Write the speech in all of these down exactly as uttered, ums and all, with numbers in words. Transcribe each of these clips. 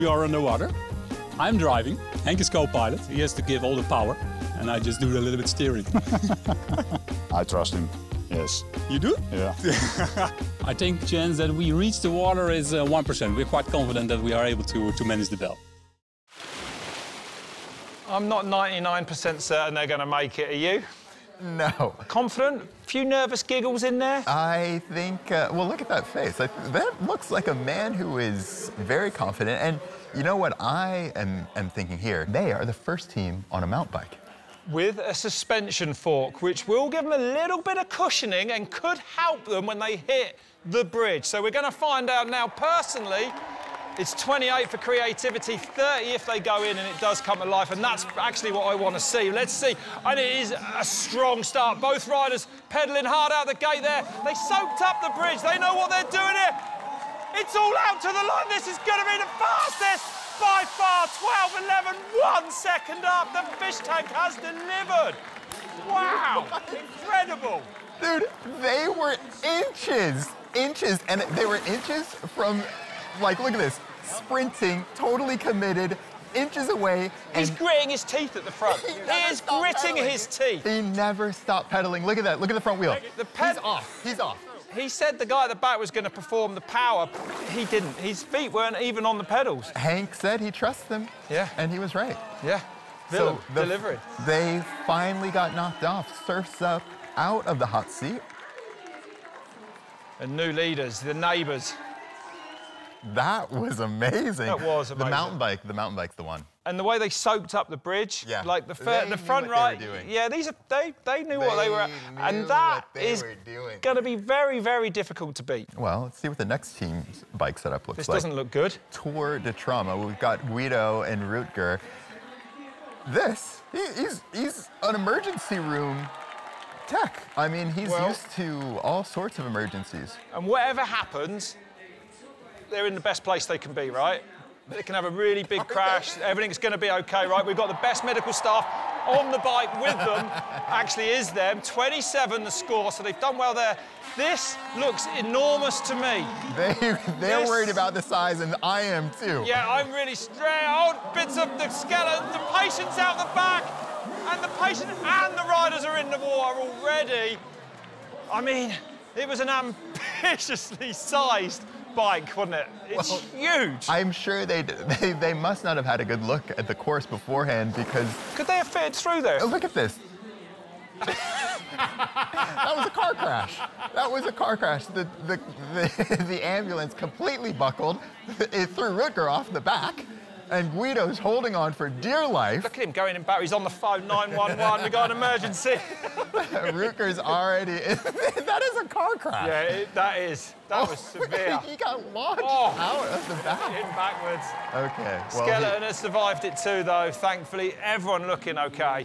We are underwater. I'm driving. Henk is co-pilot. He has to give all the power, and I just do a little bit steering. I trust him, yes. You do? Yeah. I think the chance that we reach the water is uh, one percent. We're quite confident that we are able to, to manage the bell. I'm not ninety-nine percent certain they're going to make it, are you? No. Confident? A few nervous giggles in there? I think, uh, well, look at that face. I, that looks like a man who is very confident. And you know what I am, am thinking here? They are the first team on a mountain bike. With a suspension fork, which will give them a little bit of cushioning and could help them when they hit the bridge. So we're going to find out now. Personally, it's twenty-eight for creativity, thirty if they go in and it does come to life, and that's actually what I want to see. Let's see. And it is a strong start. Both riders pedalling hard out the gate there. They soaked up the bridge. They know what they're doing here. It's all out to the line. This is going to be the fastest by far. twelve eleven, one second up. The fish tank has delivered. Wow, incredible. Dude, they were inches, inches, and they were inches from, like, look at this, sprinting, totally committed, inches away. He's and gritting his teeth at the front. He He, never is stopped gritting pedaling. his teeth. He never stopped pedaling. Look at that. Look at the front wheel. The ped- He's off. He's off. He said the guy at the back was going to perform the power. He didn't. His feet weren't even on the pedals. Hank said he trusts them. Yeah. And he was right. Yeah. Villain, So the- delivery. They finally got knocked off. Surf's Up out of the hot seat. And new leaders, the neighbours. That was amazing. That was The amazing. mountain bike, the mountain bike's the one. And the way they soaked up the bridge, Yeah. like the, They fir- the knew front what they right, were doing. yeah, these are they they knew what they were, They knew and that what they is were doing. going to be very very difficult to beat. Well, let's see what the next team's bike setup looks This like. doesn't look good. Tour de Trauma. We've got Guido and Rutger. This, he, he's, he's an emergency room tech. I mean, he's Well- used to all sorts of emergencies. And whatever happens, they're in the best place they can be, right? They can have a really big crash. Everything's going to be okay, right? We've got the best medical staff on the bike with them. Actually, is them. twenty-seven the score, so they've done well there. This looks enormous to me. They, they're This- worried about the size, and I am too. Yeah, I'm really straight. Oh, bits of the skeleton, the patient's out the back, and the patient and the riders are in the water already. I mean, it was an ambitiously sized bike, wasn't it? It's Well, huge. I'm sure they, they they must not have had a good look at the course beforehand because Could they have fitted through there? oh, look at this. That was a car crash. That was a car crash. The the the, the ambulance completely buckled. It threw Rutger off the back, and Guido's holding on for dear life. Look at him going in back. He's on the phone, nine one one. We got an emergency. Rutger's already. That is a car crash. Yeah, it, that is. That was severe. He got launched Oh. out of the back. In backwards. Okay. Well, Skeleton has survived it too, though. Thankfully, everyone looking okay.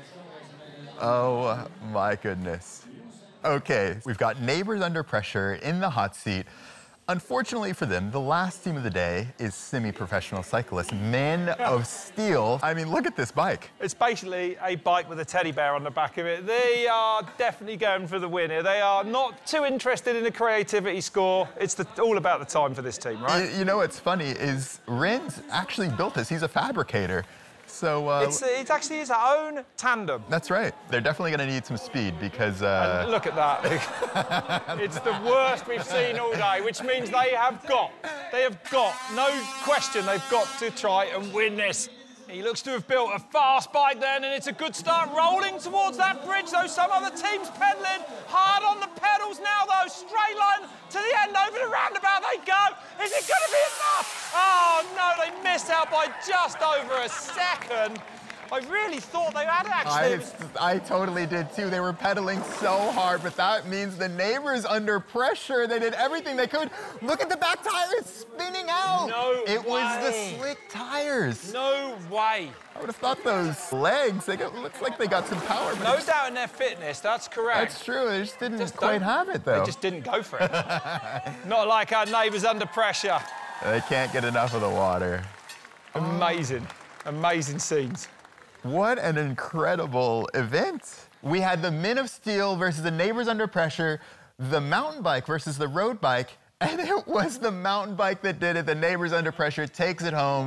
Oh my goodness. Okay, we've got Neighbors Under Pressure in the hot seat. Unfortunately for them, the last team of the day is semi-professional cyclists, Men of Steel. I mean, look at this bike. It's basically a bike with a teddy bear on the back of it. They are definitely going for the win here. They are not too interested in the creativity score. It's the, all about the time for this team, right? You, you know what's funny is Renz actually built this. He's a fabricator. So uh, It's, it's actually his own tandem. that's right. They're definitely going to need some speed because uh, And look at that. It's the worst we've seen all day, which means they have got, they have got, no question, they've got to try and win this. He looks to have built a fast bike then, and it's a good start rolling towards that bridge, though. Some other teams pedaling hard on the pedals now, though. Straight line to the end, over the roundabout they go. Is it going to be enough? Oh, no, they missed out by just over a second. I really thought they had actually. I, I totally did too. They were pedaling so hard, but that means the Neighbors under pressure. They did everything they could. Look at the back tires spinning out. No It was the way. slick tires. No way. I would have thought those legs, they got, looks like they got some power. But No it's- doubt in their fitness, that's correct. That's true. They just didn't Just quite don't- have it, though. They just didn't go for it. Not like our neighbours under pressure. They can't get enough of the water. Amazing, amazing scenes. What an incredible event. We had the Men of Steel versus the Neighbors Under Pressure, the mountain bike versus the road bike, and it was the mountain bike that did it. The Neighbors Under Pressure takes it home.